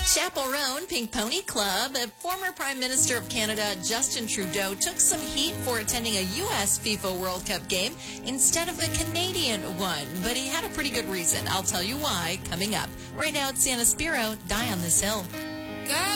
Chaperone Pink Pony Club. Former Prime Minister of Canada Justin Trudeau took some heat for attending a U.S. FIFA World Cup game instead of the Canadian one. But he had a pretty good reason. I'll tell you why coming up. Right now it's Santa Spiro, Die on This Hill. God